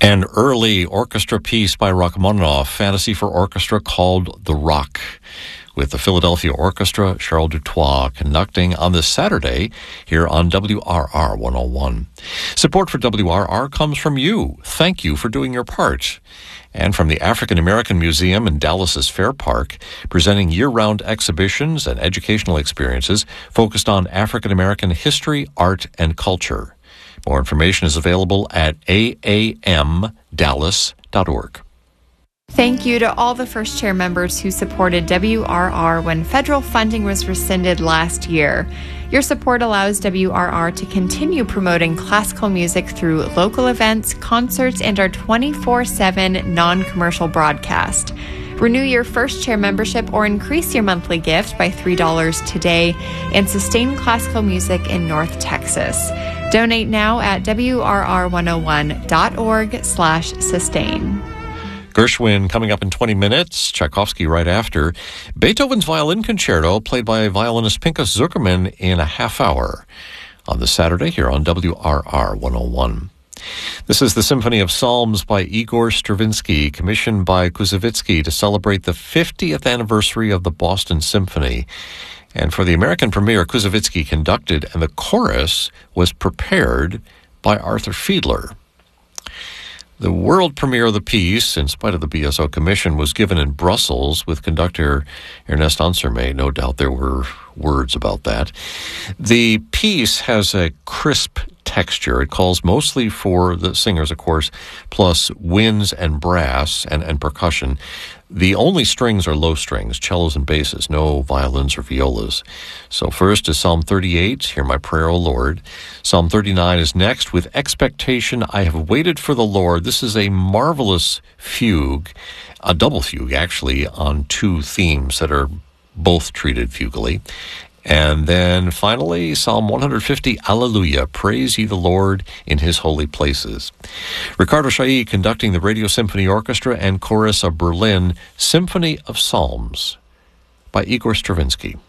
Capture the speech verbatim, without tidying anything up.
An early orchestra piece by Rachmaninoff, Fantasy for Orchestra, called The Rock, with the Philadelphia Orchestra, Charles Dutoit, conducting on this Saturday here on W R R one oh one. Support for W R R comes from you. Thank you for doing your part. And from the African American Museum in Dallas's Fair Park, presenting year-round exhibitions and educational experiences focused on African American history, art, and culture. More information is available at a a m dallas dot org. Thank you to all the First Chair members who supported W R R when federal funding was rescinded last year. Your support allows W R R to continue promoting classical music through local events, concerts, and our twenty-four seven non-commercial broadcast. Renew your First Chair membership or increase your monthly gift by three dollars today and sustain classical music in North Texas. Donate now at W R R one oh one dot org slash sustain. Gershwin coming up in twenty minutes, Tchaikovsky right after. Beethoven's Violin Concerto, played by violinist Pinchas Zukerman, in a half hour on this Saturday here on W R R one oh one. This is the Symphony of Psalms by Igor Stravinsky, commissioned by Koussevitzky to celebrate the fiftieth anniversary of the Boston Symphony. And for the American premiere, Koussevitzky conducted, and the chorus was prepared by Arthur Fiedler. The world premiere of the piece, in spite of the B S O commission, was given in Brussels with conductor Ernest Ansermet. No doubt there were words about that. The piece has a crisp texture. It calls mostly for the singers, of course, plus winds and brass and, and percussion. The only strings are low strings, cellos and basses, no violins or violas. So first is Psalm thirty-eight, Hear My Prayer, O Lord. Psalm thirty-nine is next, With Expectation I Have Waited for the Lord. This is a marvelous fugue, a double fugue actually, on two themes that are both treated fugally. And then finally, Psalm one fifty, Alleluia, Praise ye the Lord in his holy places. Ricardo Chailly conducting the Radio Symphony Orchestra and Chorus of Berlin, Symphony of Psalms by Igor Stravinsky.